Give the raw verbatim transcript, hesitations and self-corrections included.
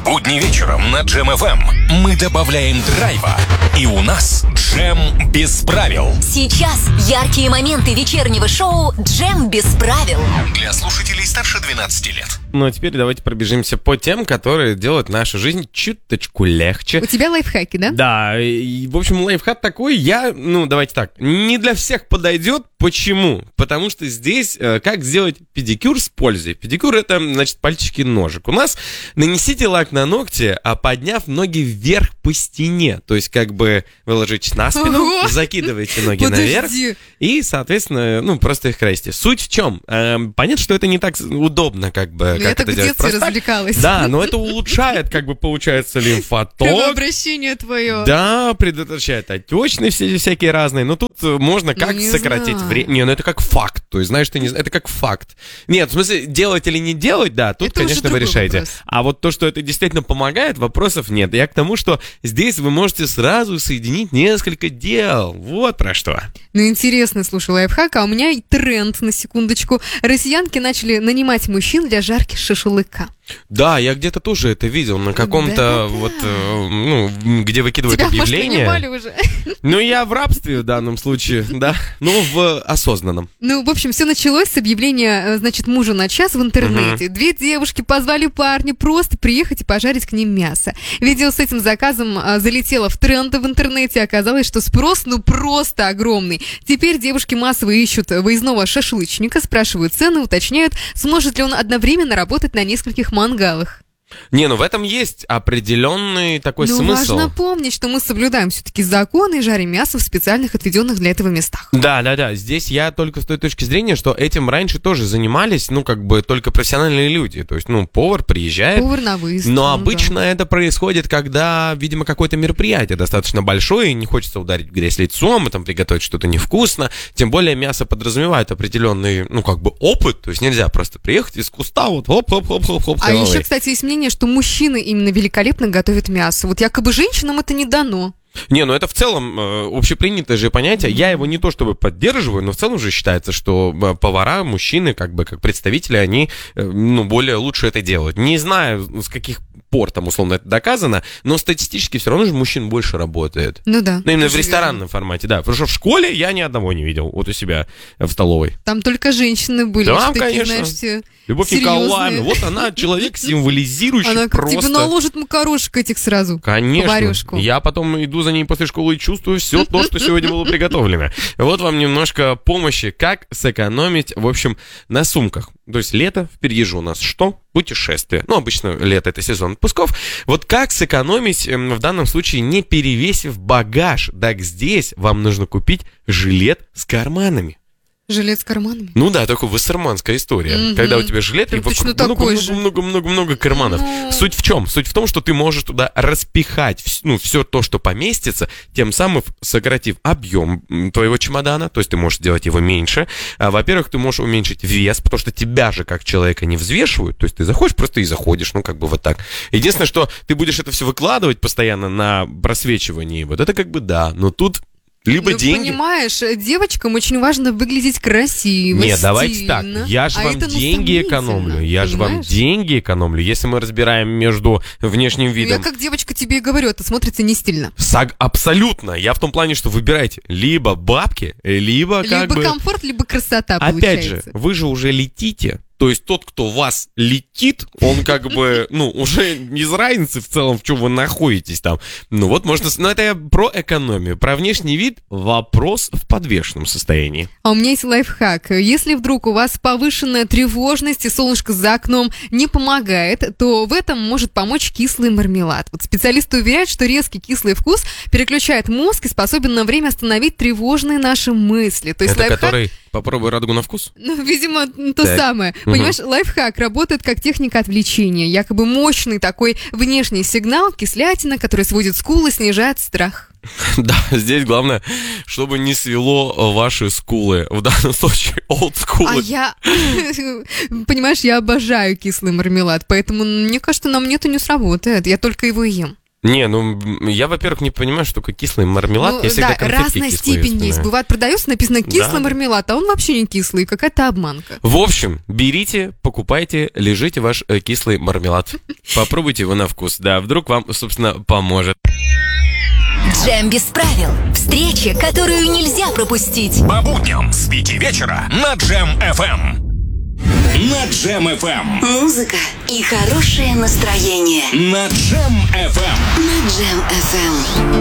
Будни вечером на Джем эф эм мы добавляем драйва, и у нас Джем без правил. Сейчас яркие моменты вечернего шоу «Джем без правил». Для слушателей старше двенадцати лет. Ну а теперь давайте пробежимся по тем, которые делают нашу жизнь чуточку легче. У тебя лайфхаки, да? Да, и, в общем, лайфхак такой, я, ну, давайте так, не для всех подойдет. Почему? Потому что здесь э, как сделать педикюр с пользой. Педикюр — это, значит, пальчики ножек. У нас нанесите лак на ногти, а подняв ноги вверх по стене. То есть как бы вы ложитесь на спину, Ого! закидываете ноги Подожди. наверх и, соответственно, ну, просто их красите. Суть в чем? Э, понятно, что это не так удобно, как бы, ну, как я так это в делать детстве просто развлекалась. так. Да, но это улучшает, как бы, получается, лимфоток. Кровообращение твое. Да, предотвращает отечные все, всякие разные. Но тут можно как ну, сократить знаю. время. Не, ну это как факт. То есть, знаешь, ты не это как факт. Нет, в смысле, делать или не делать, да, тут, это конечно, вы решаете. Вопрос. А вот то, что это действительно помогает, вопросов нет. Я к тому, что здесь вы можете сразу соединить несколько дел. Вот про что. Ну, интересно, слушай, лайфхак, а у меня и тренд, на секундочку. Россиянки начали нанимать мужчин для жарки шашлыка. Да, я где-то тоже это видел, на каком-то Да-да-да. вот, э, ну, где выкидывают Тебя, объявление. может, нанимали уже? Ну, я в рабстве в данном случае, да, ну, в осознанном. Ну, в общем, все началось с объявления, значит, мужа на час в интернете. Uh-huh. Две девушки позвали парня просто приехать и пожарить к ним мясо. Видео с этим заказом а, залетело в тренды в интернете, оказалось, что спрос, ну, просто огромный. Теперь девушки массово ищут выездного шашлычника, спрашивают цены, уточняют, сможет ли он одновременно работать на нескольких мангалах. Не, ну в этом есть определенный такой Но смысл. важно помнить, что мы соблюдаем все-таки законы и жарим мясо в специальных отведенных для этого местах. Да, да, да. Здесь я только с той точки зрения, что этим раньше тоже занимались, ну, как бы только профессиональные люди. То есть, ну, повар приезжает. Повар на выезд. Но ну, обычно да. это происходит, когда, видимо, какое-то мероприятие достаточно большое, и не хочется ударить в грязь лицом, и там приготовить что-то невкусно. Тем более мясо подразумевает определенный, ну, как бы опыт. То есть нельзя просто приехать из куста, вот, хоп-хоп-хоп-хоп-хоп. А еще, кстати, есть мнение, что мужчины именно великолепно готовят мясо. Вот якобы женщинам это не дано. Не, ну это в целом э, общепринятое же понятие. Я его не то чтобы поддерживаю, но в целом же считается, что э, повара, мужчины, как бы как представители, они э, ну, более лучше это делают. Не знаю, с каких пор там условно это доказано, но статистически все равно же мужчин больше работает. Ну да. Ну, именно в ресторанном верно. формате, да. Потому что в школе я ни одного не видел, вот у себя в столовой. Там только женщины были. Да, такие, конечно. Знаешь, все Любовь серьезные. Николаевна, вот она, человек символизирующий она как просто... тебе наложит макарошек этих сразу. Конечно. Поварёшку. Я потом иду за ней после школы и чувствую все то, что сегодня было приготовлено. Вот вам немножко помощи, как сэкономить, в общем, на сумках. То есть лето, впереди же у нас что? Путешествие. Ну, обычно лето — это сезон отпусков. Вот как сэкономить, в данном случае, не перевесив багаж? Так здесь вам нужно купить жилет с карманами. Жилет с карманами? Ну да, такая вассерманская история. Mm-hmm. Когда у тебя жилет и точно вокруг много-много-много карманов. Ну... Суть в чем? Суть в том, что ты можешь туда распихать ну, все то, что поместится, тем самым сократив объем твоего чемодана, то есть ты можешь сделать его меньше. А, во-первых, ты можешь уменьшить вес, потому что тебя же как человека не взвешивают, то есть ты заходишь, просто и заходишь, ну как бы вот так. Единственное, что ты будешь это все выкладывать постоянно на просвечивании, вот это как бы да, но тут... Либо ну, деньги. Понимаешь, девочкам очень важно выглядеть красиво, Нет, стильно. давайте так, я же а вам деньги экономлю, я же вам деньги экономлю, если мы разбираем между внешним видом. Я как девочка тебе и говорю, это смотрится не стильно. Саг... Абсолютно, я в том плане, что выбирайте либо бабки, либо как либо бы... Либо комфорт, либо красота, Опять получается. же, вы же уже летите. То есть тот, кто вас летит, он как бы, ну, уже без разницы в целом, в чем вы находитесь там. Ну вот можно... Ну это я про экономию. Про внешний вид вопрос в подвешенном состоянии. А у меня есть лайфхак. Если вдруг у вас повышенная тревожность и солнышко за окном не помогает, то в этом может помочь кислый мармелад. Вот специалисты уверяют, что резкий кислый вкус переключает мозг и способен на время остановить тревожные наши мысли. То есть это лайфхак... который... Попробуй радугу на вкус? Ну, видимо, то так. самое. Угу. Понимаешь, лайфхак работает как техника отвлечения. Якобы мощный такой внешний сигнал, кислятина, который сводит скулы, снижает страх. Да, здесь главное, чтобы не свело ваши скулы. В данном случае олдскулы. А я, понимаешь, я обожаю кислый мармелад, поэтому, мне кажется, на мне это не сработает. Я только его ем. Не, ну, я, во-первых, не понимаю, что такое кислый мармелад. Ну, Я всегда да, конфетки разная кислые степень есть. вспоминаю. Бывает, продается, написано кислый Да. мармелад, а он вообще не кислый, какая-то обманка. В общем, берите, покупайте, лежите ваш э, кислый мармелад. Попробуйте его на вкус. Да, вдруг вам, собственно, поможет. Джем без правил. Встреча, которую нельзя пропустить. По будням с пяти вечера на Джем эф эм. На Джем эф эм. Музыка и хорошее настроение. На Джем эф эм. На Джем эф эм.